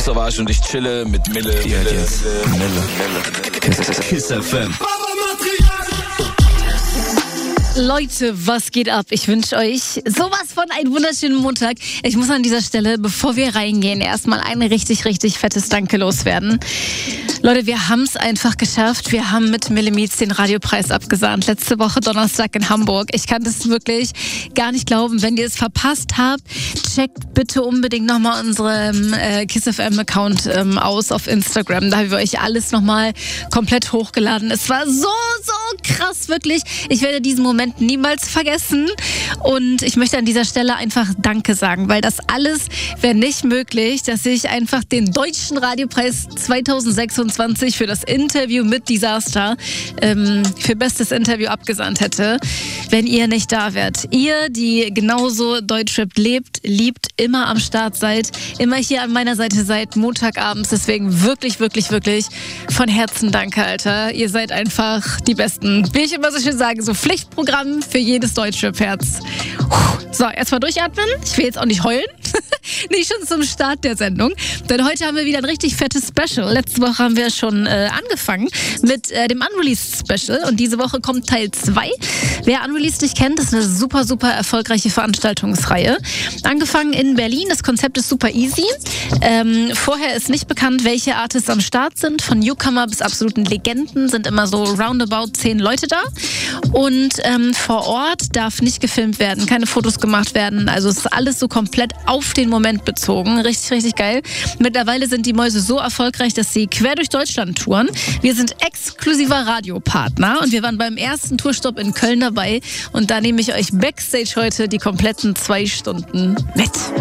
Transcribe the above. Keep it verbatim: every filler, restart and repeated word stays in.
Savage und ich chille mit Mille. Die hört jetzt Mille. Kiss F M. Leute, was geht ab? Ich wünsche euch sowas von einen wunderschönen Montag. Ich muss an dieser Stelle, bevor wir reingehen, erstmal ein richtig, richtig fettes Danke loswerden. Leute, wir haben es einfach geschafft. Wir haben mit Millimeets den Radiopreis abgesahnt. Letzte Woche Donnerstag in Hamburg. Ich kann das wirklich gar nicht glauben. Wenn ihr es verpasst habt, checkt bitte unbedingt nochmal unseren äh, Kiss F M Account ähm, aus auf Instagram. Da haben wir euch alles nochmal komplett hochgeladen. Es war so, so krass, wirklich. Ich werde diesen Moment niemals vergessen. Und ich möchte an dieser Stelle einfach Danke sagen, weil das alles wäre nicht möglich, dass ich einfach den Deutschen Radiopreis zweitausendsechsundzwanzig für das Interview mit Disaster ähm, für bestes Interview abgesandt hätte, wenn ihr nicht da wärt. Ihr, die genauso Deutschrap lebt, liebt, immer am Start seid, immer hier an meiner Seite seid, Montagabends. Deswegen wirklich, wirklich, wirklich von Herzen Danke, Alter. Ihr seid einfach die Besten. Wie ich immer so schön sage, so Pflichtprogramm für jedes Deutschrap-Herz. So, erstmal durchatmen. Ich will jetzt auch nicht heulen. Nicht schon zum Start der Sendung. Denn heute haben wir wieder ein richtig fettes Special. Letzte Woche haben wir schon äh, angefangen mit äh, dem Unreleased Special. Und diese Woche kommt Teil zwei. Wer Unreleased nicht kennt, das ist eine super, super erfolgreiche Veranstaltungsreihe. Angefangen in Berlin. Das Konzept ist super easy. Ähm, vorher ist nicht bekannt, welche Artists am Start sind. Von Newcomer bis absoluten Legenden sind immer so roundabout zehn Leute da. Und ähm, vor Ort darf nicht gefilmt werden, keine Fotos gemacht werden. Also es ist alles so komplett auf den Moment bezogen. Richtig, richtig geil. Mittlerweile sind die Mäuse so erfolgreich, dass sie quer durch Deutschland touren. Wir sind exklusiver Radiopartner und wir waren beim ersten Tourstopp in Köln dabei. Und da nehme ich euch Backstage heute die kompletten zwei Stunden mit.